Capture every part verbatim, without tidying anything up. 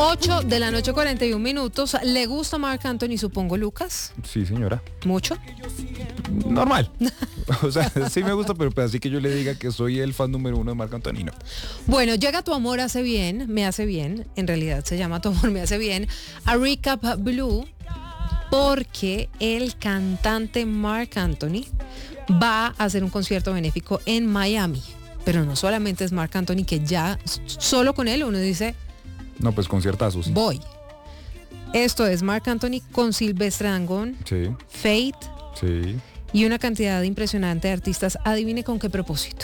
ocho de la noche, cuarenta y un minutos. ¿Le gusta Marc Anthony, supongo, Lucas? Sí, señora. ¿Mucho? Normal. O sea, sí me gusta, pero pues así que yo le diga que soy el fan número uno de Marc Anthony, no. Bueno, llega Tu Amor Hace Bien, Me Hace Bien, en realidad se llama Tu Amor Me Hace Bien, a Recap Blue, porque el cantante Marc Anthony va a hacer un concierto benéfico en Miami. Pero no solamente es Marc Anthony, que ya solo con él uno dice... No, pues conciertazo, sí. Voy. Esto es Marc Anthony con Silvestre Dangond, sí. Fate, sí. y una cantidad impresionante de artistas. Adivine con qué propósito.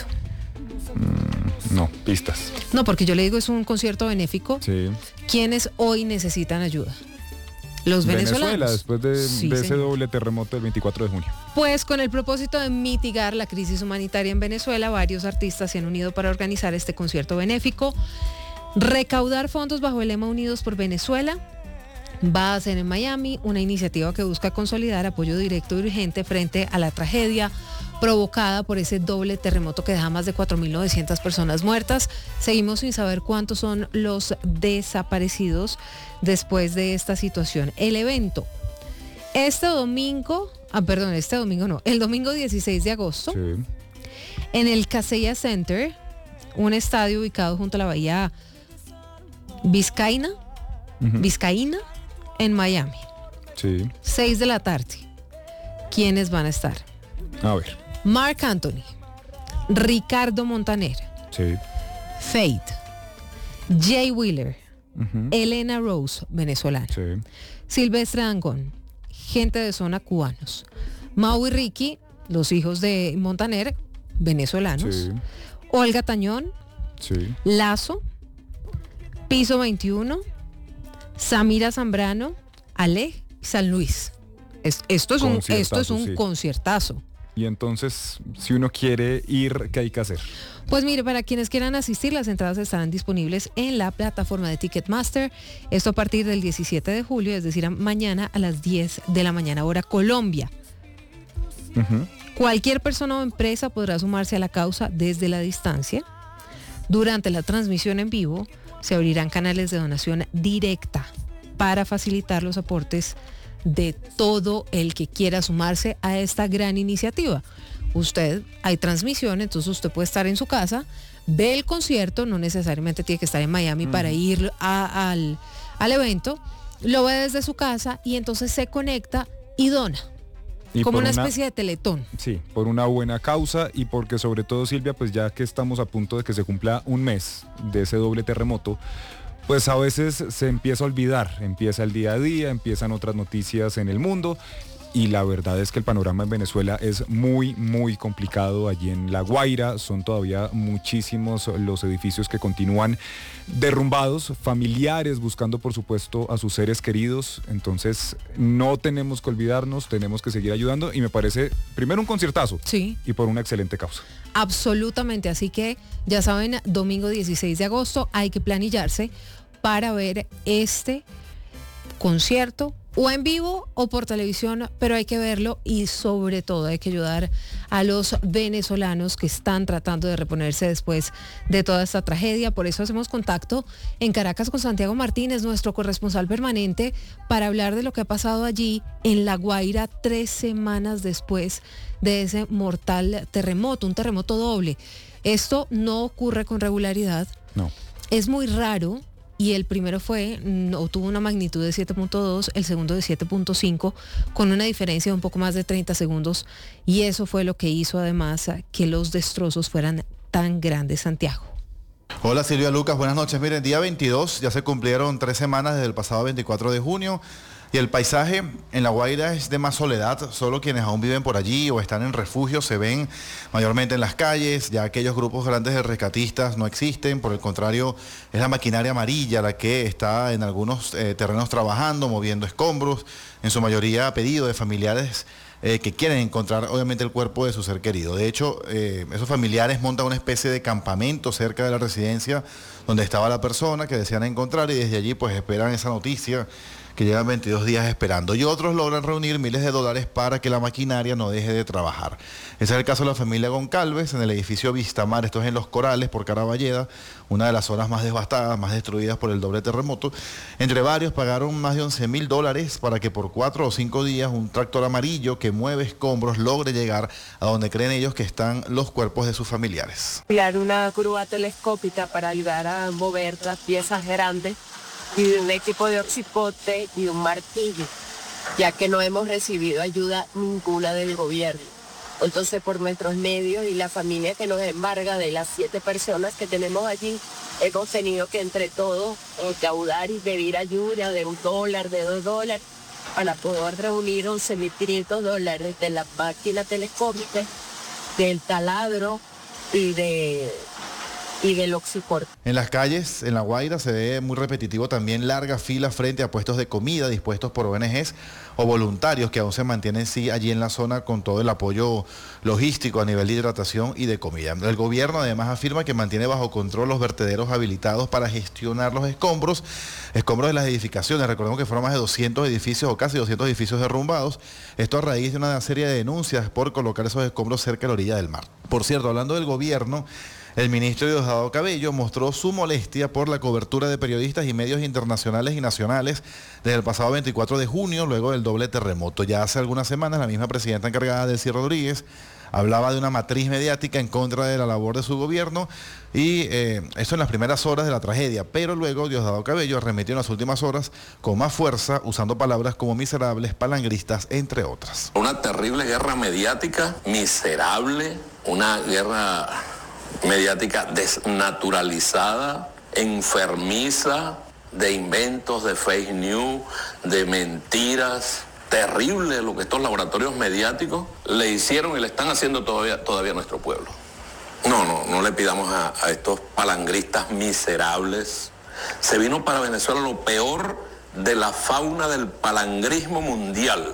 Mm, no, pistas. No, porque yo le digo es un concierto benéfico. Sí. ¿Quiénes hoy necesitan ayuda? Los venezolanos. Venezuela, después de, sí, de ese señor. doble terremoto del veinticuatro de junio. Pues con el propósito de mitigar la crisis humanitaria en Venezuela, varios artistas se han unido para organizar este concierto benéfico. Recaudar fondos bajo el lema Unidos por Venezuela. Va a ser en Miami, una iniciativa que busca consolidar apoyo directo y urgente frente a la tragedia provocada por ese doble terremoto que deja más de cuatro mil novecientas personas muertas. Seguimos sin saber cuántos son los desaparecidos después de esta situación. El evento, este domingo, ah, perdón, este domingo no, el domingo dieciséis de agosto, sí. en el Kaseya Center, un estadio ubicado junto a la bahía Vizcaína, uh-huh. Vizcaína, en Miami. Sí. seis de la tarde. ¿Quiénes van a estar? A ver. Marc Anthony, Ricardo Montaner, sí. Fate, Jay Wheeler, uh-huh. Elena Rose, venezolana, sí. Silvestre Dangond, gente de zona cubanos, Mau y Ricky, los hijos de Montaner, venezolanos, sí. Olga Tañón, sí. Lazo, Piso veintiuno, Samira Zambrano, Ale, San Luis. Es, esto, es un, esto es un sí. conciertazo. Y entonces, si uno quiere ir, ¿qué hay que hacer? Pues mire, para quienes quieran asistir, las entradas estarán disponibles en la plataforma de Ticketmaster. Esto a partir del diecisiete de julio, es decir, mañana a las diez de la mañana, hora Colombia. Uh-huh. Cualquier persona o empresa podrá sumarse a la causa desde la distancia. Durante la transmisión en vivo, se abrirán canales de donación directa para facilitar los aportes de todo el que quiera sumarse a esta gran iniciativa. Usted, hay transmisión, entonces usted puede estar en su casa, ve el concierto, no necesariamente tiene que estar en Miami mm. para ir a, al, al evento, lo ve desde su casa y entonces se conecta y dona. Y como una especie una, de teletón. Sí, por una buena causa y porque sobre todo, Silvia, pues ya que estamos a punto de que se cumpla un mes de ese doble terremoto, pues a veces se empieza a olvidar, empieza el día a día, empiezan otras noticias en el mundo y la verdad es que el panorama en Venezuela es muy, muy complicado. Allí en La Guaira son todavía muchísimos los edificios que continúan derrumbados, familiares buscando por supuesto a sus seres queridos, entonces no tenemos que olvidarnos, tenemos que seguir ayudando y me parece primero un conciertazo sí. y por una excelente causa. Absolutamente, así que ya saben, domingo dieciséis de agosto hay que planillarse para ver este concierto o en vivo o por televisión, pero hay que verlo y sobre todo hay que ayudar a los venezolanos que están tratando de reponerse después de toda esta tragedia. Por eso hacemos contacto en Caracas con Santiago Martínez, nuestro corresponsal permanente, para hablar de lo que ha pasado allí en La Guaira tres semanas después de ese mortal terremoto, un terremoto doble. Esto no ocurre con regularidad. No. Es muy raro. Y el primero fue, no, tuvo una magnitud de siete punto dos, el segundo de siete punto cinco, con una diferencia de un poco más de treinta segundos. Y eso fue lo que hizo además que los destrozos fueran tan grandes, Santiago. Hola Silvia, Lucas, buenas noches. Miren, día veintidós, ya se cumplieron tres semanas desde el pasado veinticuatro de junio. Y el paisaje en La Guaira es de más soledad, solo quienes aún viven por allí o están en refugio se ven mayormente en las calles, ya aquellos grupos grandes de rescatistas no existen, por el contrario es la maquinaria amarilla la que está en algunos eh, terrenos trabajando, moviendo escombros, en su mayoría a pedido de familiares eh, que quieren encontrar obviamente el cuerpo de su ser querido. De hecho, eh, esos familiares montan una especie de campamento cerca de la residencia donde estaba la persona que desean encontrar y desde allí pues esperan esa noticia que llevan veintidós días esperando, y otros logran reunir miles de dólares para que la maquinaria no deje de trabajar. Ese es el caso de la familia Goncalves en el edificio Vistamar, esto es en Los Corales, por Caraballeda, una de las zonas más devastadas, más destruidas por el doble terremoto. Entre varios pagaron más de once mil dólares para que por cuatro o cinco días un tractor amarillo que mueve escombros logre llegar a donde creen ellos que están los cuerpos de sus familiares. Crear una grúa telescópica para ayudar a mover las piezas grandes y un equipo de oxipote y un martillo, ya que no hemos recibido ayuda ninguna del gobierno. Entonces, por nuestros medios y la familia que nos embarga de las siete personas que tenemos allí, hemos tenido que entre todos recaudar y pedir ayuda de un dólar, de dos dólares, para poder reunir once mil quinientos dólares de la máquina telescópica, del taladro y de... y del oxiporte. En las calles, en La Guaira, se ve muy repetitivo también larga fila frente a puestos de comida dispuestos por O N Ges o voluntarios que aún se mantienen sí allí en la zona con todo el apoyo logístico a nivel de hidratación y de comida. El gobierno además afirma que mantiene bajo control los vertederos habilitados para gestionar los escombros, escombros de las edificaciones. Recordemos que fueron más de doscientos edificios o casi doscientos edificios derrumbados. Esto a raíz de una serie de denuncias por colocar esos escombros cerca de la orilla del mar. Por cierto, hablando del gobierno, el ministro Diosdado Cabello mostró su molestia por la cobertura de periodistas y medios internacionales y nacionales desde el pasado veinticuatro de junio, luego del doble terremoto. Ya hace algunas semanas, la misma presidenta encargada, Delcy Rodríguez, hablaba de una matriz mediática en contra de la labor de su gobierno, y eh, esto en las primeras horas de la tragedia, pero luego Diosdado Cabello arremetió en las últimas horas con más fuerza, usando palabras como miserables, palangristas, entre otras. Una terrible guerra mediática, miserable, una guerra mediática desnaturalizada, enfermiza, de inventos, de fake news, de mentiras. Terrible lo que estos laboratorios mediáticos le hicieron y le están haciendo todavía, todavía a nuestro pueblo. No, no, no le pidamos a, a estos palangristas miserables. Se vino para Venezuela lo peor de la fauna del palangrismo mundial.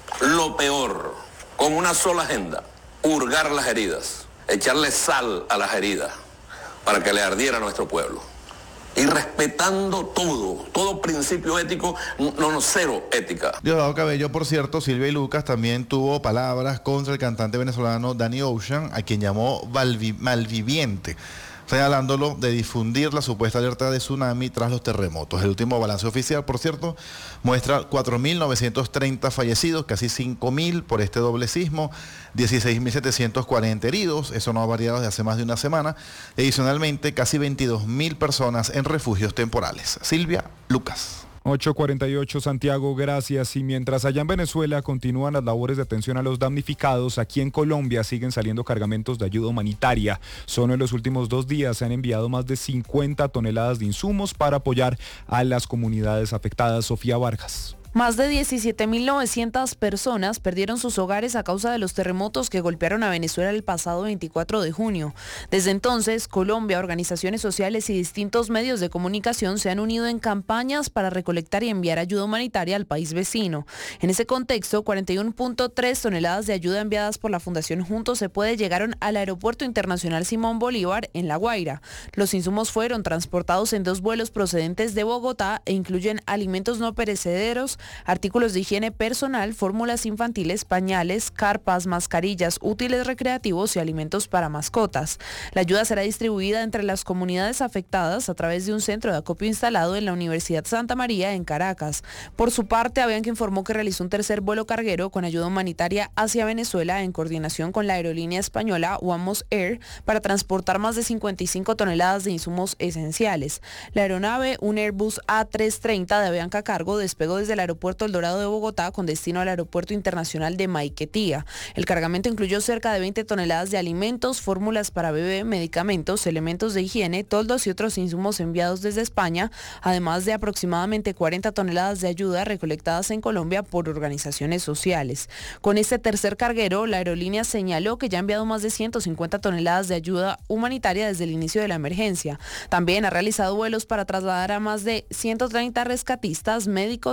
Lo peor, con una sola agenda: hurgar las heridas, echarle sal a las heridas para que le ardiera a nuestro pueblo. Y respetando todo, todo principio ético, no, no, cero ética. Diosdado Cabello, por cierto, Silvia y Lucas, también tuvo palabras contra el cantante venezolano Danny Ocean, a quien llamó malvi- malviviente, señalándolo de difundir la supuesta alerta de tsunami tras los terremotos. El último balance oficial, por cierto, muestra cuatro mil novecientos treinta fallecidos, casi cinco mil por este doble sismo, dieciséis mil setecientos cuarenta heridos, eso no ha variado desde hace más de una semana, y adicionalmente casi veintidós mil personas en refugios temporales. Silvia, Lucas. ocho cuarenta y ocho, Santiago, gracias. Y mientras allá en Venezuela continúan las labores de atención a los damnificados, aquí en Colombia siguen saliendo cargamentos de ayuda humanitaria. Solo en los últimos dos días se han enviado más de cincuenta toneladas de insumos para apoyar a las comunidades afectadas. Sofía Vargas. Más de diecisiete mil novecientas personas perdieron sus hogares a causa de los terremotos que golpearon a Venezuela el pasado veinticuatro de junio. Desde entonces, Colombia, organizaciones sociales y distintos medios de comunicación se han unido en campañas para recolectar y enviar ayuda humanitaria al país vecino. En ese contexto, cuarenta y uno punto tres toneladas de ayuda enviadas por la Fundación Juntos Se Puede llegaron al Aeropuerto Internacional Simón Bolívar en La Guaira. Los insumos fueron transportados en dos vuelos procedentes de Bogotá e incluyen alimentos no perecederos, artículos de higiene personal, fórmulas infantiles, pañales, carpas, mascarillas, útiles recreativos y alimentos para mascotas. La ayuda será distribuida entre las comunidades afectadas a través de un centro de acopio instalado en la Universidad Santa María en Caracas. Por su parte, Avianca informó que realizó un tercer vuelo carguero con ayuda humanitaria hacia Venezuela en coordinación con la aerolínea española Wamos Air para transportar más de cincuenta y cinco toneladas de insumos esenciales. La aeronave, un Airbus A trescientos treinta de Avianca a cargo, despegó desde el aeropuerto Aeropuerto El Dorado de Bogotá con destino al Aeropuerto Internacional de Maiquetía. El cargamento incluyó cerca de veinte toneladas de alimentos, fórmulas para bebé, medicamentos, elementos de higiene, toldos y otros insumos enviados desde España, además de aproximadamente cuarenta toneladas de ayuda recolectadas en Colombia por organizaciones sociales. Con este tercer carguero, la aerolínea señaló que ya ha enviado más de ciento cincuenta toneladas de ayuda humanitaria desde el inicio de la emergencia. También ha realizado vuelos para trasladar a más de ciento treinta rescatistas, médicos y especialistas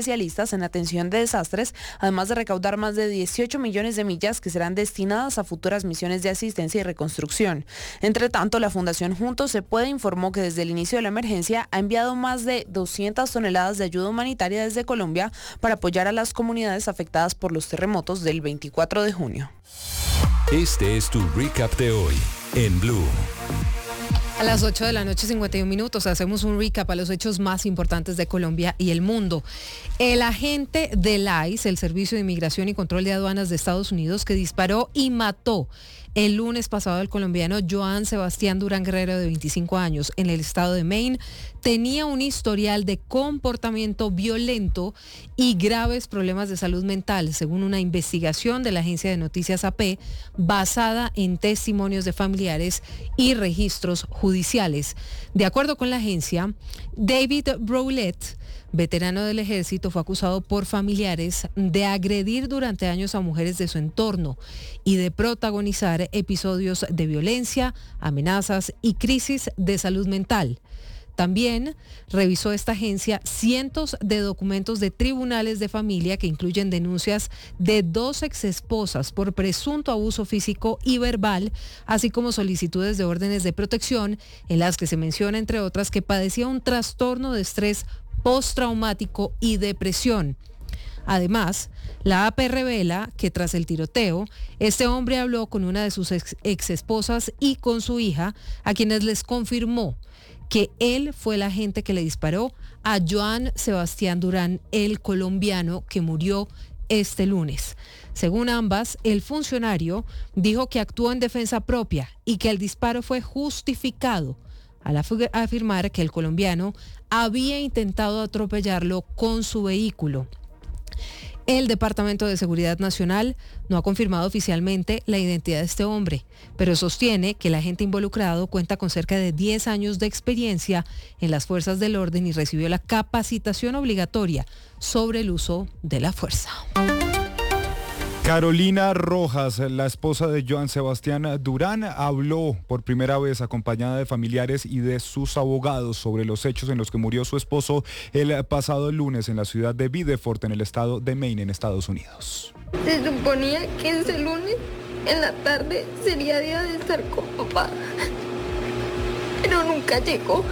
especialistas en atención de desastres, además de recaudar más de dieciocho millones de millas que serán destinadas a futuras misiones de asistencia y reconstrucción. Entre tanto, la Fundación Juntos se puede informó que desde el inicio de la emergencia ha enviado más de doscientas toneladas de ayuda humanitaria desde Colombia para apoyar a las comunidades afectadas por los terremotos del veinticuatro de junio. Este es tu recap de hoy en Blue. A las ocho de la noche, cincuenta y un minutos, hacemos un recap a los hechos más importantes de Colombia y el mundo. El agente del I C E, el Servicio de Inmigración y Control de Aduanas de Estados Unidos, que disparó y mató el lunes pasado al colombiano Joan Sebastián Durán Guerrero, de veinticinco años, en el estado de Maine, tenía un historial de comportamiento violento y graves problemas de salud mental, según una investigación de la agencia de noticias A P, basada en testimonios de familiares y registros judiciales. De acuerdo con la agencia, David Browlett, veterano del ejército, fue acusado por familiares de agredir durante años a mujeres de su entorno y de protagonizar episodios de violencia, amenazas y crisis de salud mental. También revisó esta agencia cientos de documentos de tribunales de familia que incluyen denuncias de dos exesposas por presunto abuso físico y verbal, así como solicitudes de órdenes de protección en las que se menciona, entre otras, que padecía un trastorno de estrés postraumático y depresión. Además, la A P revela que tras el tiroteo, este hombre habló con una de sus ex, ex esposas y con su hija, a quienes les confirmó que él fue el agente que le disparó a Joan Sebastián Durán, el colombiano que murió este lunes. Según ambas, el funcionario dijo que actuó en defensa propia y que el disparo fue justificado, al afirmar que el colombiano había intentado atropellarlo con su vehículo. El Departamento de Seguridad Nacional no ha confirmado oficialmente la identidad de este hombre, pero sostiene que el agente involucrado cuenta con cerca de diez años de experiencia en las fuerzas del orden y recibió la capacitación obligatoria sobre el uso de la fuerza. Carolina Rojas, la esposa de Joan Sebastián Durán, habló por primera vez acompañada de familiares y de sus abogados sobre los hechos en los que murió su esposo el pasado lunes en la ciudad de Biddeford, en el estado de Maine, en Estados Unidos. Se suponía que ese lunes en la tarde sería día de estar con papá, pero nunca llegó.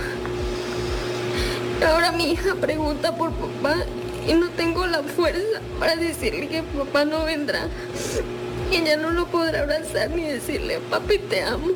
Ahora mi hija pregunta por papá y no tengo la fuerza para decirle que papá no vendrá. Y ella no lo podrá abrazar ni decirle, papi, te amo.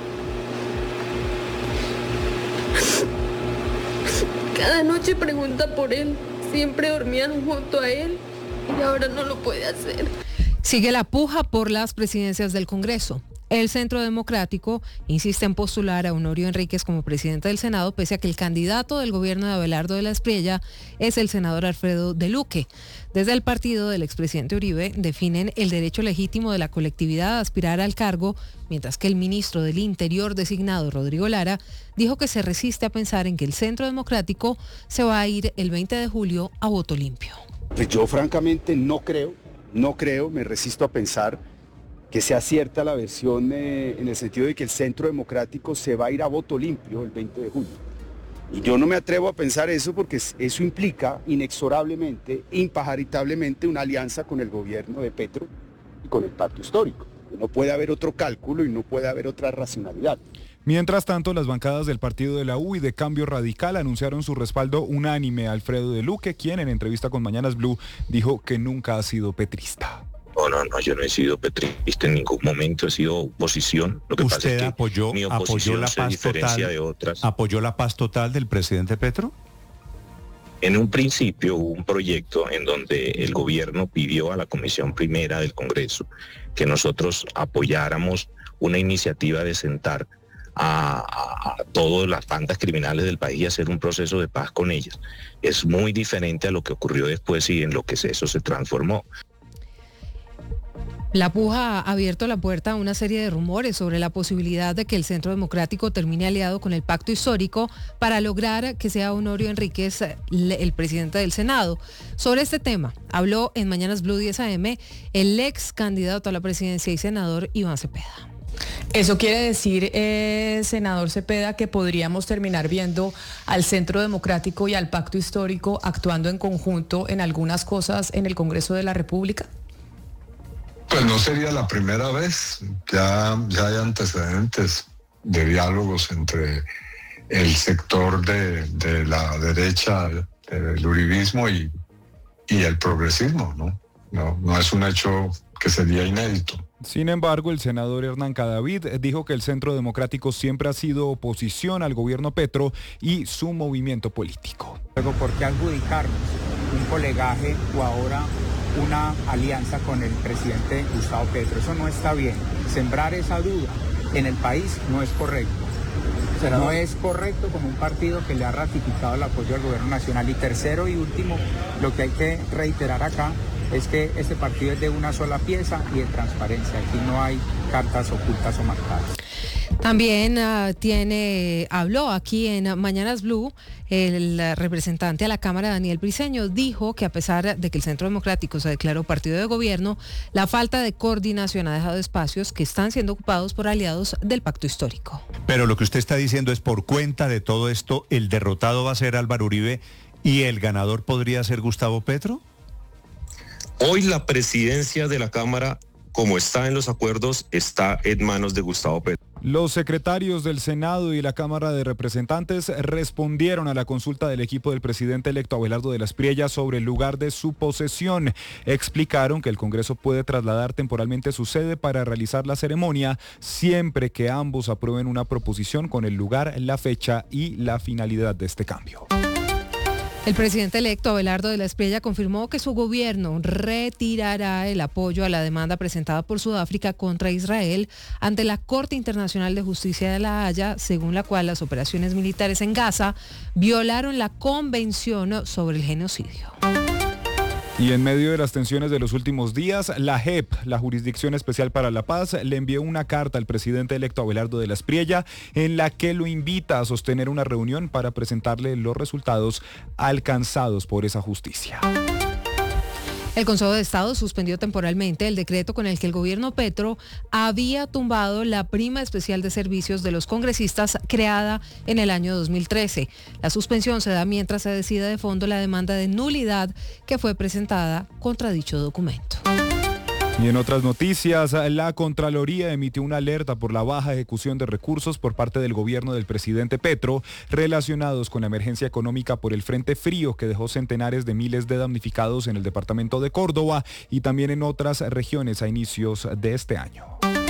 Cada noche pregunta por él. Siempre dormían junto a él y ahora no lo puede hacer. Sigue la puja por las presidencias del Congreso. El Centro Democrático insiste en postular a Honorio Enríquez como presidente del Senado, pese a que el candidato del gobierno de Abelardo de la Espriella es el senador Alfredo de Luque. Desde el partido del expresidente Uribe definen el derecho legítimo de la colectividad a aspirar al cargo, mientras que el ministro del Interior designado, Rodrigo Lara, dijo que se resiste a pensar en que el Centro Democrático se va a ir el veinte de julio a voto limpio. Pues yo francamente no creo, no creo, me resisto a pensar que sea cierta la versión eh, en el sentido de que el Centro Democrático se va a ir a voto limpio el veinte de julio. Y yo no me atrevo a pensar eso porque eso implica inexorablemente, impajaritablemente, una alianza con el gobierno de Petro y con el pacto histórico. No puede haber otro cálculo y no puede haber otra racionalidad. Mientras tanto, las bancadas del partido de la U y de Cambio Radical anunciaron su respaldo unánime a Alfredo de Luque, quien en entrevista con Mañanas Blue dijo que nunca ha sido petrista. No, no, no, yo no he sido petrista en ningún momento, he sido oposición. Lo que ¿Usted pasa es que apoyó, mi apoyó oposición la se paz diferencia total, de otras. ¿Apoyó la paz total del presidente Petro? En un principio hubo un proyecto en donde el gobierno pidió a la Comisión Primera del Congreso que nosotros apoyáramos una iniciativa de sentar a, a, a todas las bandas criminales del país y hacer un proceso de paz con ellas. Es muy diferente a lo que ocurrió después y en lo que eso se transformó. La puja ha abierto la puerta a una serie de rumores sobre la posibilidad de que el Centro Democrático termine aliado con el pacto histórico para lograr que sea Honorio Enríquez el presidente del Senado. Sobre este tema habló en Mañanas Blue diez A M el ex candidato a la presidencia y senador Iván Cepeda. Eso quiere decir, eh, senador Cepeda, que podríamos terminar viendo al Centro Democrático y al Pacto Histórico actuando en conjunto en algunas cosas en el Congreso de la República. Pues no sería la primera vez, ya, ya hay antecedentes de diálogos entre el sector de, de la derecha, del uribismo y, y el progresismo, ¿no? No, no es un hecho que sería inédito. Sin embargo, el senador Hernán Cadavid dijo que el Centro Democrático siempre ha sido oposición al gobierno Petro y su movimiento político. Luego, ¿por qué adjudicarnos un colegaje o ahora una alianza con el presidente Gustavo Petro? Eso no está bien. Sembrar esa duda en el país no es correcto. No es correcto como un partido que le ha ratificado el apoyo al gobierno nacional. Y tercero y último, lo que hay que reiterar acá es que este partido es de una sola pieza y de transparencia. Aquí no hay cartas ocultas o marcadas. También uh, tiene, habló aquí en Mañanas Blue el representante a la Cámara, Daniel Briceño, dijo que a pesar de que el Centro Democrático se declaró partido de gobierno, la falta de coordinación ha dejado espacios que están siendo ocupados por aliados del Pacto Histórico. Pero lo que usted está diciendo es, por cuenta de todo esto, el derrotado va a ser Álvaro Uribe y el ganador podría ser Gustavo Petro. Hoy la presidencia de la Cámara, como está en los acuerdos, está en manos de Gustavo Petro. Los secretarios del Senado y la Cámara de Representantes respondieron a la consulta del equipo del presidente electo Abelardo de la Espriella sobre el lugar de su posesión. Explicaron que el Congreso puede trasladar temporalmente su sede para realizar la ceremonia siempre que ambos aprueben una proposición con el lugar, la fecha y la finalidad de este cambio. El presidente electo Abelardo de la Espriella confirmó que su gobierno retirará el apoyo a la demanda presentada por Sudáfrica contra Israel ante la Corte Internacional de Justicia de La Haya, según la cual las operaciones militares en Gaza violaron la Convención sobre el Genocidio. Y en medio de las tensiones de los últimos días, la J E P, la Jurisdicción Especial para la Paz, le envió una carta al presidente electo Abelardo de la Espriella en la que lo invita a sostener una reunión para presentarle los resultados alcanzados por esa justicia. El Consejo de Estado suspendió temporalmente el decreto con el que el gobierno Petro había tumbado la prima especial de servicios de los congresistas creada en el año dos mil trece. La suspensión se da mientras se decide de fondo la demanda de nulidad que fue presentada contra dicho documento. Y en otras noticias, la Contraloría emitió una alerta por la baja ejecución de recursos por parte del gobierno del presidente Petro relacionados con la emergencia económica por el frente frío que dejó centenares de miles de damnificados en el departamento de Córdoba y también en otras regiones a inicios de este año.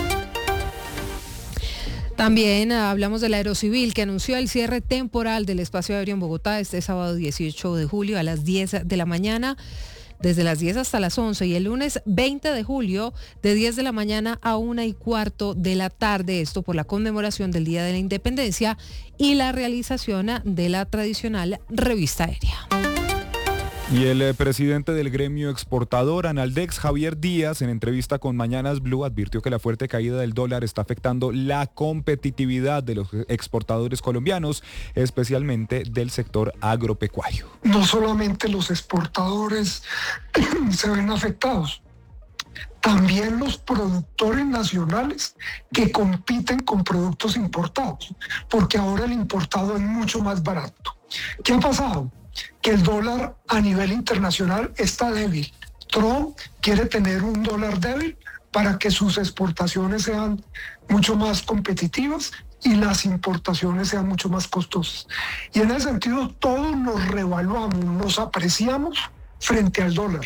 También hablamos del Aerocivil, que anunció el cierre temporal del espacio aéreo en Bogotá este sábado dieciocho de julio a las diez de la mañana. Desde las diez hasta las once y el lunes veinte de julio de diez de la mañana a una y cuarto de la tarde, esto por la conmemoración del Día de la Independencia y la realización de la tradicional revista aérea. Y el eh, presidente del gremio exportador Analdex, Javier Díaz, en entrevista con Mañanas Blue, advirtió que la fuerte caída del dólar está afectando la competitividad de los exportadores colombianos, especialmente del sector agropecuario. No solamente los exportadores se ven afectados, también los productores nacionales que compiten con productos importados, porque ahora el importado es mucho más barato. ¿Qué ha pasado? Que el dólar a nivel internacional está débil. Trump quiere tener un dólar débil para que sus exportaciones sean mucho más competitivas y las importaciones sean mucho más costosas. Y en ese sentido todos nos revaluamos, nos apreciamos frente al dólar.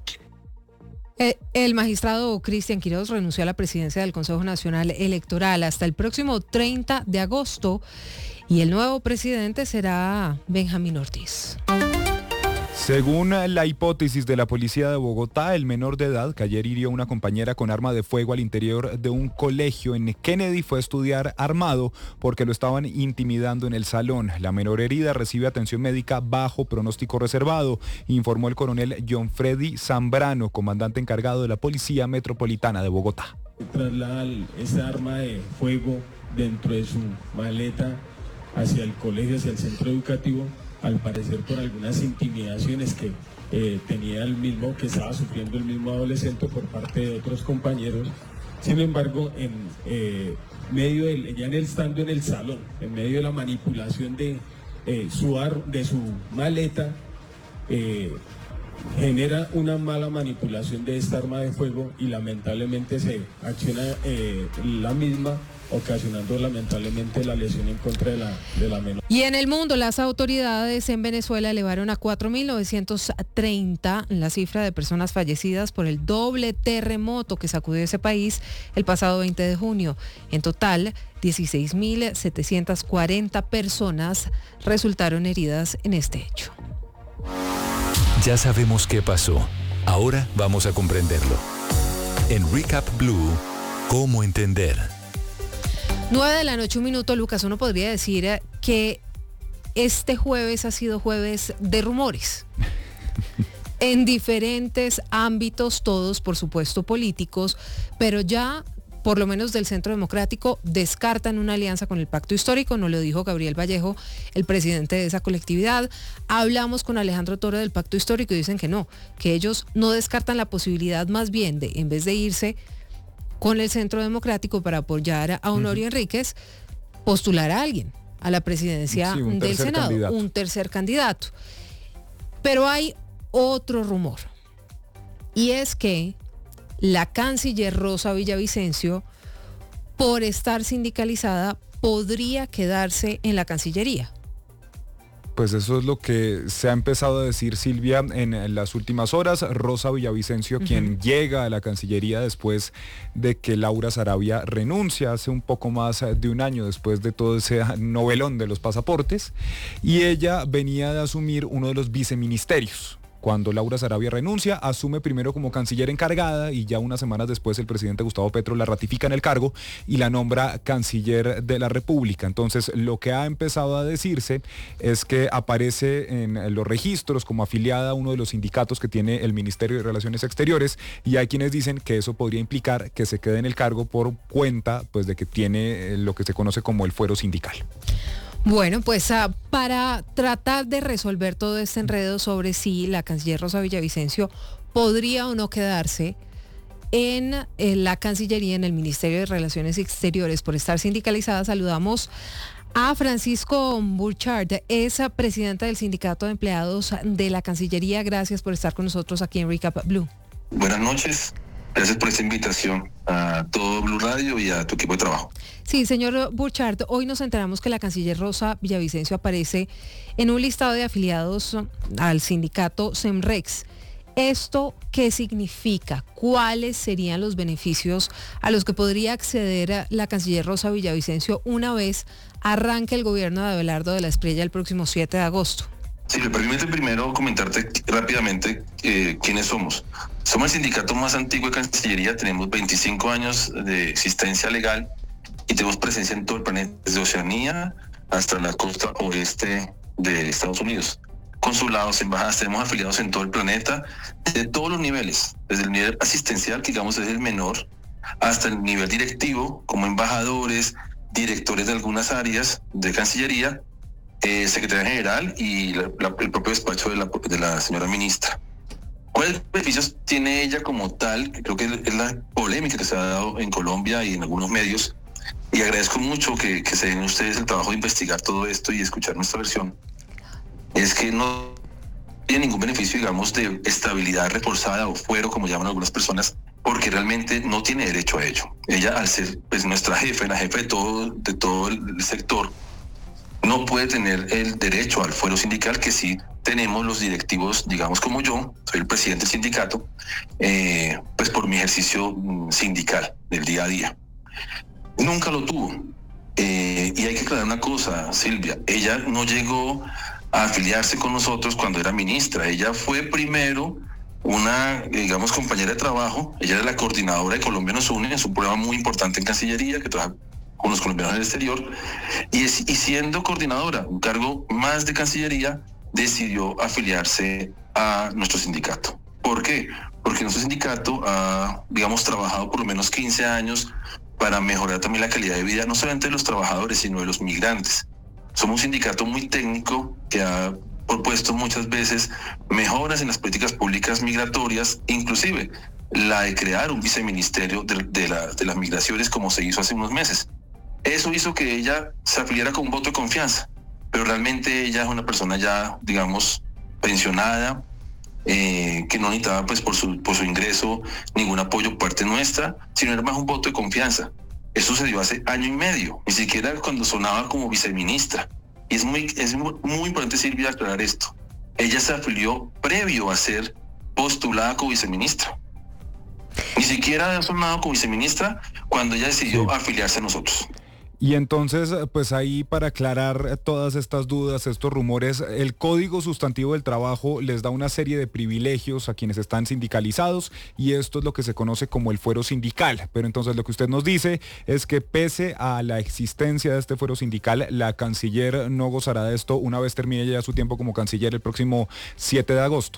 El magistrado Cristian Quiroz renunció a la presidencia del Consejo Nacional Electoral hasta el próximo treinta de agosto y el nuevo presidente será Benjamín Ortiz. Según la hipótesis de la policía de Bogotá, el menor de edad que ayer hirió a una compañera con arma de fuego al interior de un colegio en Kennedy fue a estudiar armado porque lo estaban intimidando en el salón. La menor herida recibe atención médica bajo pronóstico reservado, informó el coronel John Freddy Zambrano, comandante encargado de la Policía Metropolitana de Bogotá. Traslada esa arma de fuego dentro de su maleta hacia el colegio, hacia el centro educativo, al parecer por algunas intimidaciones que eh, tenía el mismo, que estaba sufriendo el mismo adolescente por parte de otros compañeros, Sin embargo, en eh, medio del, ya en el, estando en el salón, en medio de la manipulación de, eh, su, ar, de su maleta, eh, genera una mala manipulación de esta arma de fuego y lamentablemente se acciona eh, la misma, ocasionando lamentablemente la lesión en contra de la, de la menor. Y en el mundo, las autoridades en Venezuela elevaron a cuatro mil novecientos treinta la cifra de personas fallecidas por el doble terremoto que sacudió ese país el pasado veinte de junio. En total, dieciséis mil setecientas cuarenta personas resultaron heridas en este hecho. Ya sabemos qué pasó. Ahora vamos a comprenderlo. En Recap Blue, ¿cómo entender? nueve de la noche, un minuto, Lucas. Uno podría decir que este jueves ha sido jueves de rumores. En diferentes ámbitos, todos, por supuesto, políticos, pero ya, por lo menos del Centro Democrático, descartan una alianza con el Pacto Histórico, nos lo dijo Gabriel Vallejo, el presidente de esa colectividad. Hablamos con Alejandro Toro del Pacto Histórico y dicen que no, que ellos no descartan la posibilidad más bien de, en vez de irse con el Centro Democrático para apoyar a Honorio uh-huh. Enríquez, postular a alguien a la presidencia sí, del Senado, candidato. un tercer candidato. Pero hay otro rumor, y es que la canciller Rosa Villavicencio, por estar sindicalizada, podría quedarse en la Cancillería. Pues eso es lo que se ha empezado a decir, Silvia, en las últimas horas. Rosa Villavicencio, uh-huh. quien llega a la Cancillería después de que Laura Sarabia renuncia hace un poco más de un año, después de todo ese novelón de los pasaportes, y ella venía de asumir uno de los viceministerios. Cuando Laura Sarabia renuncia, asume primero como canciller encargada y ya unas semanas después el presidente Gustavo Petro la ratifica en el cargo y la nombra canciller de la República. Entonces, lo que ha empezado a decirse es que aparece en los registros como afiliada a uno de los sindicatos que tiene el Ministerio de Relaciones Exteriores, y hay quienes dicen que eso podría implicar que se quede en el cargo por cuenta, pues, de que tiene lo que se conoce como el fuero sindical. Bueno, pues uh, para tratar de resolver todo este enredo sobre si la canciller Rosa Villavicencio podría o no quedarse en, en la Cancillería, en el Ministerio de Relaciones Exteriores por estar sindicalizada, saludamos a Francisco Burchard, es presidenta del Sindicato de Empleados de la Cancillería. Gracias por estar con nosotros aquí en Recap Blue. Buenas noches. Gracias por esta invitación a todo Blue Radio y a tu equipo de trabajo. Sí, señor Burchard, hoy nos enteramos que la canciller Rosa Villavicencio aparece en un listado de afiliados al sindicato Semrex. ¿Esto qué significa? ¿Cuáles serían los beneficios a los que podría acceder la canciller Rosa Villavicencio una vez arranque el gobierno de Abelardo de la Espriella el próximo siete de agosto? Sí, me permite primero comentarte rápidamente eh, quiénes somos. Somos el sindicato más antiguo de Cancillería, tenemos veinticinco años de existencia legal y tenemos presencia en todo el planeta, desde Oceanía hasta la costa oeste de Estados Unidos. Consulados, embajadas, tenemos afiliados en todo el planeta, de todos los niveles, desde el nivel asistencial, que digamos es el menor, hasta el nivel directivo, como embajadores, directores de algunas áreas de Cancillería, eh, secretaria general y la, la, el propio despacho de la, de la señora ministra. ¿Cuáles beneficios tiene ella como tal? Que creo que es la polémica que se ha dado en Colombia y en algunos medios, y agradezco mucho que, que se den ustedes el trabajo de investigar todo esto y escuchar nuestra versión. Es que no tiene ningún beneficio, digamos, de estabilidad reforzada o fuero, como llaman algunas personas, porque realmente no tiene derecho a ello. Ella, al ser pues nuestra jefe, la jefe de todo, de todo el sector, no puede tener el derecho al fuero sindical que sí tenemos los directivos, digamos como yo, soy el presidente del sindicato, eh, pues por mi ejercicio sindical del día a día. Nunca lo tuvo. Eh, y hay que aclarar una cosa, Silvia, ella no llegó a afiliarse con nosotros cuando era ministra. Ella fue primero una, digamos, compañera de trabajo. Ella era la coordinadora de Colombia Nos Une, es un programa muy importante en Cancillería que trabaja con los colombianos del exterior, y, es, y siendo coordinadora, un cargo más de Cancillería, decidió afiliarse a nuestro sindicato. ¿Por qué? Porque nuestro sindicato ha, digamos, trabajado por lo menos quince años para mejorar también la calidad de vida, no solamente de los trabajadores, sino de los migrantes. Somos un sindicato muy técnico que ha propuesto muchas veces mejoras en las políticas públicas migratorias, inclusive la de crear un viceministerio de, de, la, de las migraciones como se hizo hace unos meses. Eso hizo que ella se afiliara con un voto de confianza, pero realmente ella es una persona ya, digamos, pensionada, eh, que no necesitaba pues por su, por su ingreso ningún apoyo por parte nuestra, sino era más un voto de confianza. Eso se dio hace año y medio, ni siquiera cuando sonaba como viceministra. Y es muy, es muy, muy importante, Silvia, aclarar esto. Ella se afilió previo a ser postulada como viceministra. Ni siquiera ha sonado como viceministra cuando ella decidió sí. afiliarse a nosotros. Y entonces, pues ahí para aclarar todas estas dudas, estos rumores, el Código Sustantivo del Trabajo les da una serie de privilegios a quienes están sindicalizados y esto es lo que se conoce como el fuero sindical. Pero entonces lo que usted nos dice es que pese a la existencia de este fuero sindical, la canciller no gozará de esto una vez termine ya su tiempo como canciller el próximo siete de agosto.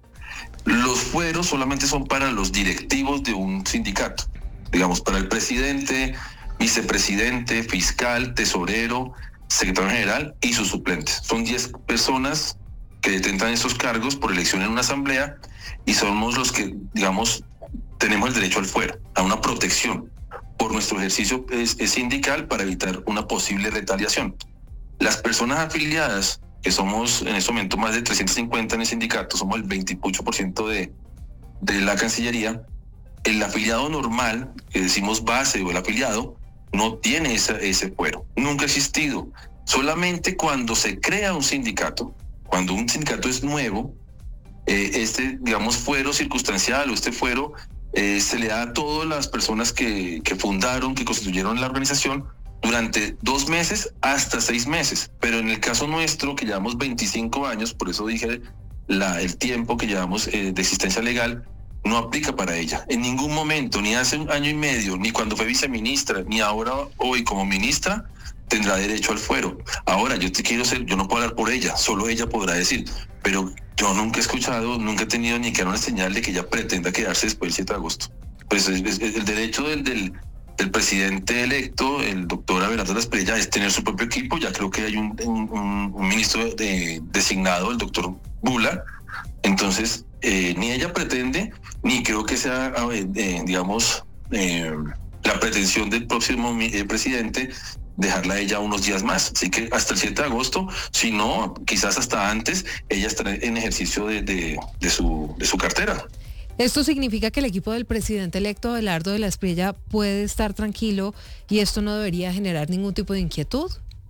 Los fueros solamente son para los directivos de un sindicato, digamos, para el presidente, vicepresidente, fiscal, tesorero, secretario general y sus suplentes. Son diez personas que detentan esos cargos por elección en una asamblea y somos los que, digamos, tenemos el derecho al fuero, a una protección por nuestro ejercicio es, es sindical para evitar una posible retaliación. Las personas afiliadas, que somos en este momento más de trescientos cincuenta en el sindicato, somos el veintiocho por ciento de, de la Cancillería, el afiliado normal, que decimos base o el afiliado, no tiene esa, ese fuero. Nunca ha existido. Solamente cuando se crea un sindicato, cuando un sindicato es nuevo, eh, este, digamos, fuero circunstancial o este fuero eh, se le da a todas las personas que, que fundaron, que constituyeron la organización durante dos meses hasta seis meses. Pero en el caso nuestro, que llevamos veinticinco años, por eso dije la, el tiempo que llevamos eh, de existencia legal, no aplica para ella. En ningún momento, ni hace un año y medio, ni cuando fue viceministra, ni ahora hoy como ministra, tendrá derecho al fuero. Ahora, yo te quiero ser, yo no puedo hablar por ella, solo ella podrá decir, pero yo nunca he escuchado, nunca he tenido ni que una señal de que ella pretenda quedarse después del siete de agosto. Pues es, es, es el derecho del, del, del presidente electo, el doctor Abelardo Lasprilla, es tener su propio equipo. Ya creo que hay un, un, un ministro de, designado, el doctor Bula. Entonces, eh, ni ella pretende, ni creo que sea, eh, digamos, eh, la pretensión del próximo eh, presidente dejarla a ella unos días más. Así que hasta el siete de agosto, si no, quizás hasta antes, ella estará en ejercicio de, de, de, su, de su cartera. ¿Esto significa que el equipo del presidente electo Abelardo de la Espriella puede estar tranquilo y esto no debería generar ningún tipo de inquietud?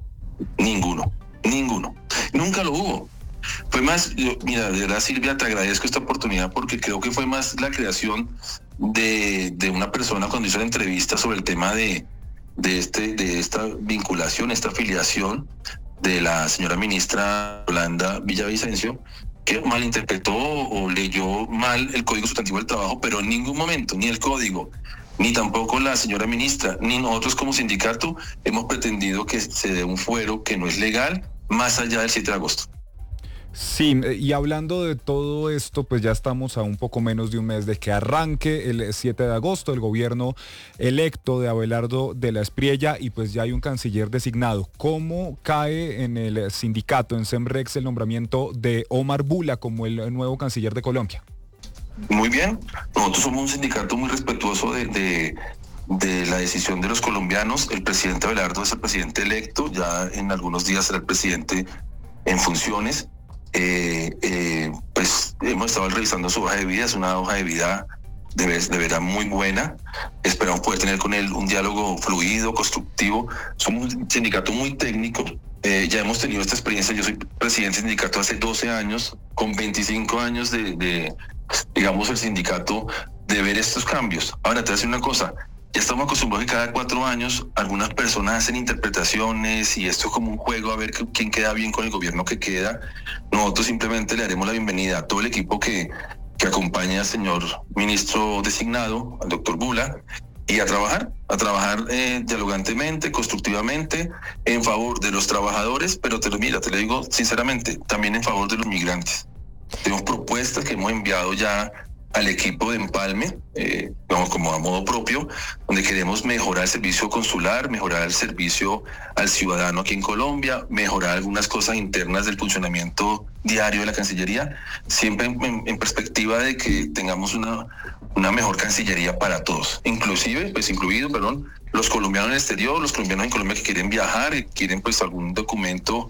Ninguno, ninguno. Nunca lo hubo. Fue más, yo, mira, de verdad, Silvia, te agradezco esta oportunidad porque creo que fue más la creación de, de una persona cuando hizo la entrevista sobre el tema de, de, este, de esta vinculación, esta afiliación de la señora ministra Yolanda Villavicencio, que malinterpretó o leyó mal el Código Sustantivo del Trabajo, pero en ningún momento, ni el Código, ni tampoco la señora ministra, ni nosotros como sindicato hemos pretendido que se dé un fuero que no es legal más allá del siete de agosto. Sí, y hablando de todo esto, pues ya estamos a un poco menos de un mes de que arranque el siete de agosto el gobierno electo de Abelardo de la Espriella y pues ya hay un canciller designado. ¿Cómo cae en el sindicato, en Semrex, el nombramiento de Omar Bula como el nuevo canciller de Colombia? Muy bien, nosotros somos un sindicato muy respetuoso de, de, de la decisión de los colombianos. El presidente Abelardo es el presidente electo, ya en algunos días será el presidente en funciones. Eh, eh, pues hemos estado revisando su hoja de vida, es una hoja de vida de, de verdad muy buena. Esperamos poder tener con él un diálogo fluido, constructivo. Somos un sindicato muy técnico, eh, ya hemos tenido esta experiencia. Yo soy presidente del sindicato hace doce años, con veinticinco años de, de digamos, el sindicato, de ver estos cambios. Ahora te voy a decir una cosa. Ya estamos acostumbrados que cada cuatro años algunas personas hacen interpretaciones y esto es como un juego a ver quién queda bien con el gobierno que queda. Nosotros simplemente le haremos la bienvenida a todo el equipo que, que acompaña al señor ministro designado, al doctor Bula, y a trabajar, a trabajar eh, dialogantemente, constructivamente, en favor de los trabajadores, pero te lo mira, te lo digo sinceramente, también en favor de los migrantes. Tenemos propuestas que hemos enviado ya al equipo de Empalme, eh, vamos como a modo propio, donde queremos mejorar el servicio consular, mejorar el servicio al ciudadano aquí en Colombia, mejorar algunas cosas internas del funcionamiento diario de la Cancillería, siempre en, en perspectiva de que tengamos una, una mejor Cancillería para todos, inclusive, pues incluido, perdón, los colombianos en el exterior, los colombianos en Colombia que quieren viajar, que quieren pues algún documento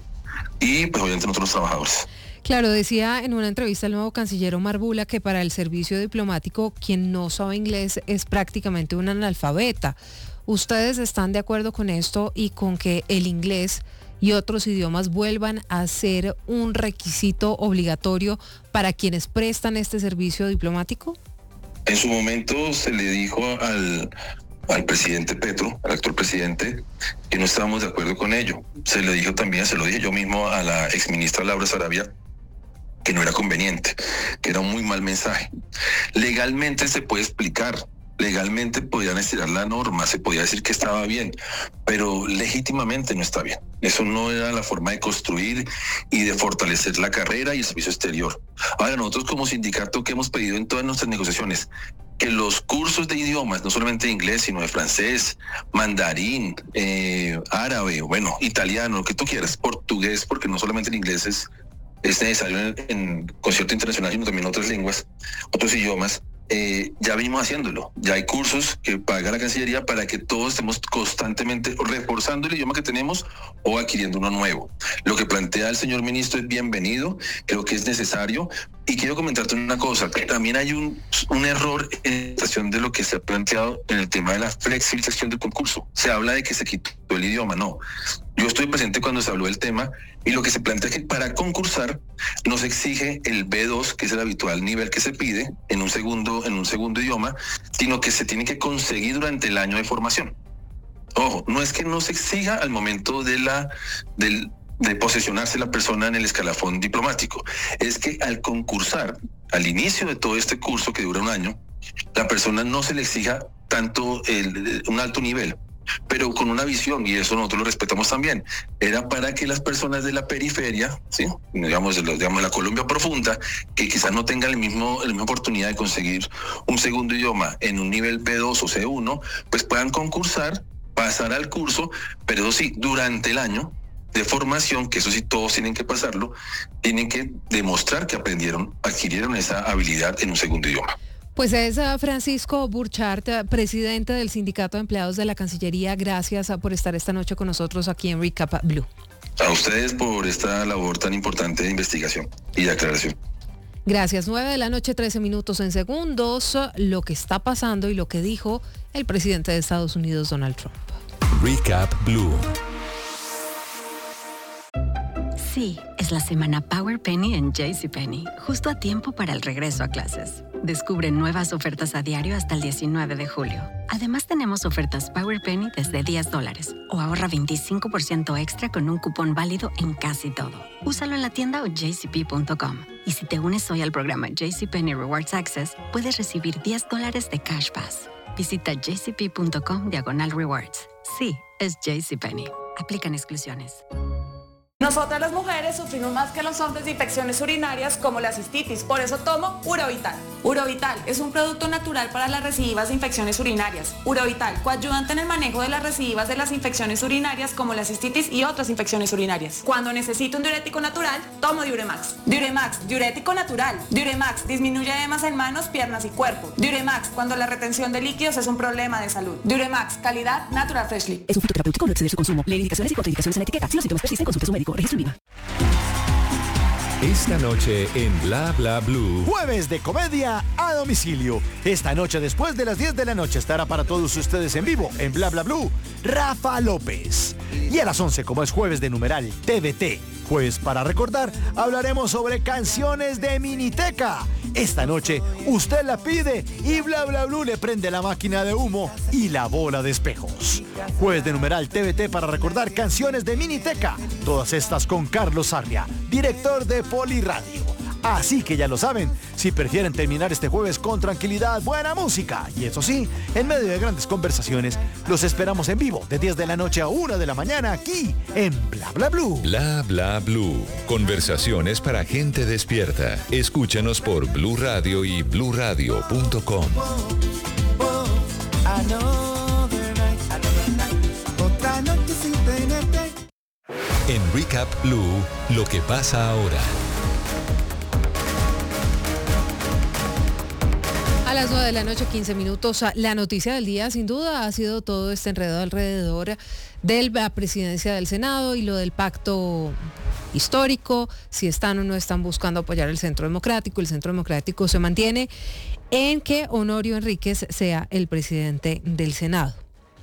y pues obviamente nosotros los trabajadores. Claro, decía en una entrevista el nuevo canciller Omar Bula que para el servicio diplomático quien no sabe inglés es prácticamente un analfabeta. ¿Ustedes están de acuerdo con esto y con que el inglés y otros idiomas vuelvan a ser un requisito obligatorio para quienes prestan este servicio diplomático? En su momento se le dijo al, al presidente Petro, al actual presidente, que no estábamos de acuerdo con ello. Se le dijo también, se lo dije yo mismo a la exministra Laura Sarabia, que no era conveniente, que era un muy mal mensaje. Legalmente se puede explicar, legalmente podían estirar la norma, se podía decir que estaba bien, pero legítimamente no está bien. Eso no era la forma de construir y de fortalecer la carrera y el servicio exterior. Ahora, nosotros como sindicato que hemos pedido en todas nuestras negociaciones, que los cursos de idiomas, no solamente de inglés, sino de francés, mandarín, eh, árabe, bueno, italiano, lo que tú quieras, portugués, porque no solamente el inglés es es necesario en, en concierto internacional, sino también otras lenguas, otros idiomas, eh, ya venimos haciéndolo. Ya hay cursos que paga la Cancillería para que todos estemos constantemente reforzando el idioma que tenemos o adquiriendo uno nuevo. Lo que plantea el señor ministro es bienvenido, creo que es necesario. Y quiero comentarte una cosa, que también hay un, un error en la interpretación de lo que se ha planteado en el tema de la flexibilización del concurso. Se habla de que se quitó el idioma, no. Yo estoy presente cuando se habló del tema y lo que se plantea es que para concursar no se exige el B dos, que es el habitual nivel que se pide en un segundo, en un segundo idioma, sino que se tiene que conseguir durante el año de formación. Ojo, no es que no se exija al momento de la del de posesionarse la persona en el escalafón diplomático. Es que al concursar, al inicio de todo este curso que dura un año, la persona no se le exija tanto el, un alto nivel, pero con una visión, y eso nosotros lo respetamos también, era para que las personas de la periferia, ¿sí? digamos, de los, digamos la Colombia profunda, que quizás no tengan el mismo, la misma oportunidad de conseguir un segundo idioma en un nivel B dos o C uno, pues puedan concursar, pasar al curso, pero eso sí, durante el año de formación, que eso sí todos tienen que pasarlo, tienen que demostrar que aprendieron, adquirieron esa habilidad en un segundo idioma. Pues es Francisco Burchard, presidente del Sindicato de Empleados de la Cancillería. Gracias por estar esta noche con nosotros aquí en Recap Blue. A ustedes por esta labor tan importante de investigación y de aclaración. Gracias. nueve de la noche, trece minutos en segundos. Lo que está pasando y lo que dijo el presidente de Estados Unidos, Donald Trump. Recap Blue. Sí, es la semana Power Penny en JCPenney, justo a tiempo para el regreso a clases. Descubre nuevas ofertas a diario hasta el diecinueve de julio. Además tenemos ofertas Power Penny desde diez dólares o ahorra veinticinco por ciento extra con un cupón válido en casi todo. Úsalo en la tienda o j c p punto com. Y si te unes hoy al programa JCPenney Rewards Access, puedes recibir diez dólares de Cash Pass. Visita j c p punto com diagonal rewards. Sí, es JCPenney. Aplican exclusiones. Nosotras las mujeres sufrimos más que los hombres de infecciones urinarias como la cistitis, por eso tomo Urovital. Urovital es un producto natural para las recidivas de infecciones urinarias. Urovital, coadyuvante en el manejo de las recidivas de las infecciones urinarias como la cistitis y otras infecciones urinarias. Cuando necesito un diurético natural, tomo Diuremax. Diuremax, diurético natural. Diuremax disminuye edemas en manos, piernas y cuerpo. Diuremax, cuando la retención de líquidos es un problema de salud. Diuremax, calidad Natural Freshly. Es un fitoterapéutico, no exceder su consumo. Lee indicaciones y contraindicaciones en la etiqueta. Si los síntomas persisten, consulte a su médico. Registro IVA. Esta noche en Bla Bla Blue. Jueves de comedia a domicilio. Esta noche después de las diez de la noche estará para todos ustedes en vivo en Bla Bla Blue Rafa López. Y a las once, como es jueves de numeral T V T, jueves para recordar, hablaremos sobre canciones de Miniteca. Esta noche usted la pide y Bla Bla Blue le prende la máquina de humo y la bola de espejos. Jueves de numeral T V T para recordar canciones de Miniteca. Todas estas con Carlos Sarria, director de Poliradio. Así que ya lo saben, si prefieren terminar este jueves con tranquilidad, buena música y eso sí, en medio de grandes conversaciones, los esperamos en vivo de diez de la noche a una de la mañana aquí en Bla Bla Blue. Bla Bla Blue. Conversaciones para gente despierta. Escúchanos por Blue Radio y blue radio punto com. En Recap Blue, lo que pasa ahora. A las nueve de la noche, quince minutos. La noticia del día, sin duda, ha sido todo este enredo alrededor de la presidencia del Senado y lo del pacto histórico, si están o no están buscando apoyar el Centro Democrático. El Centro Democrático se mantiene en que Honorio Enríquez sea el presidente del Senado.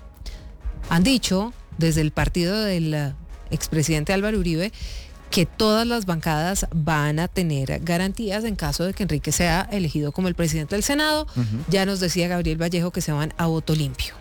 Han dicho desde el partido del expresidente Álvaro Uribe que todas las bancadas van a tener garantías en caso de que Enríquez sea elegido como el presidente del Senado. Uh-huh. Ya nos decía Gabriel Vallejo que se van a voto limpio.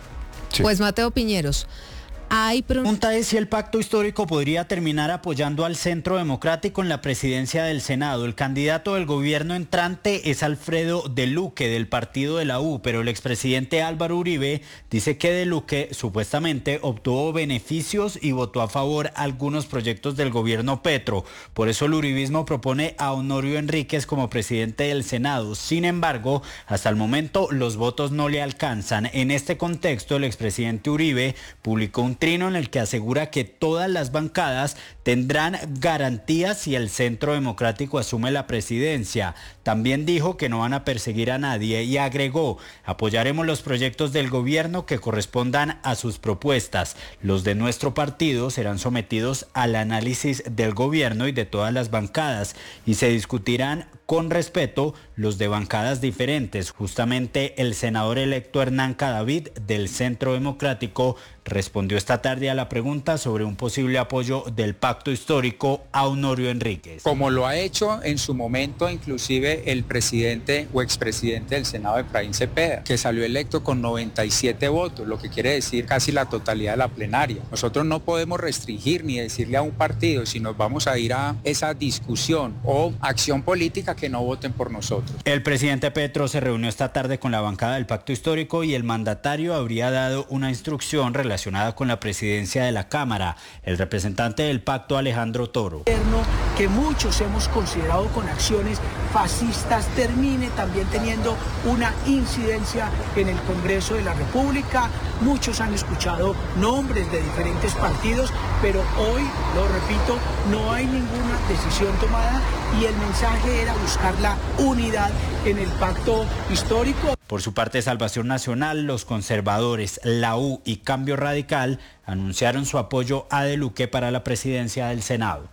Sí. Pues Mateo Piñeros, hay pregunta es si el pacto histórico podría terminar apoyando al Centro Democrático en la presidencia del Senado. El candidato del gobierno entrante es Alfredo De Luque, del partido de la U, pero el expresidente Álvaro Uribe dice que De Luque supuestamente obtuvo beneficios y votó a favor algunos proyectos del gobierno Petro. Por eso el uribismo propone a Honorio Enríquez como presidente del Senado. Sin embargo, hasta el momento los votos no le alcanzan. En este contexto, el expresidente Uribe publicó un trino en el que asegura que todas las bancadas tendrán garantías si el Centro Democrático asume la presidencia. También dijo que no van a perseguir a nadie y agregó: apoyaremos los proyectos del gobierno que correspondan a sus propuestas. Los de nuestro partido serán sometidos al análisis del gobierno y de todas las bancadas y se discutirán con respeto los de bancadas diferentes. Justamente el senador electo Hernán Cadavid del Centro Democrático respondió esta tarde a la pregunta sobre un posible apoyo del pacto histórico a Honorio Enríquez. Como lo ha hecho en su momento inclusive el presidente o expresidente del Senado, Efraín Cepeda, que salió electo con noventa y siete votos, lo que quiere decir casi la totalidad de la plenaria. Nosotros no podemos restringir ni decirle a un partido si nos vamos a ir a esa discusión o acción política que no voten por nosotros. El presidente Petro se reunió esta tarde con la bancada del pacto histórico y el mandatario habría dado una instrucción relacionada con la presidencia de la Cámara. El representante del pacto, Alejandro Toro. Que muchos hemos considerado con acciones fascistas termine también teniendo una incidencia en el Congreso de la República. Muchos han escuchado nombres de diferentes partidos, pero hoy, lo repito, no hay ninguna decisión tomada y el mensaje era buscar la unidad en el pacto histórico. Por su parte, Salvación Nacional, los conservadores, la U y Cambio Radical anunciaron su apoyo a De Luque para la presidencia del Senado.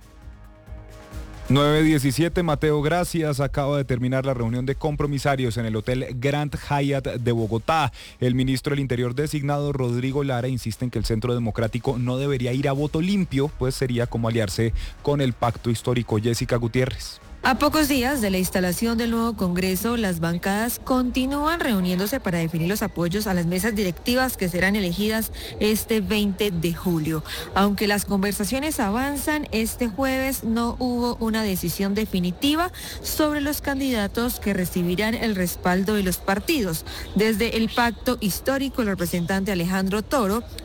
nueve diecisiete, Mateo, gracias. Acaba de terminar la reunión de compromisarios en el Hotel Grand Hyatt de Bogotá. El ministro del Interior designado, Rodrigo Lara, insiste en que el Centro Democrático no debería ir a voto limpio, pues sería como aliarse con el pacto histórico. Jessica Gutiérrez. A pocos días de la instalación del nuevo Congreso, las bancadas continúan reuniéndose para definir los apoyos a las mesas directivas que serán elegidas este veinte de julio. Aunque las conversaciones avanzan, este jueves no hubo una decisión definitiva sobre los candidatos que recibirán el respaldo de los partidos. Desde el pacto histórico, el representante Alejandro Toro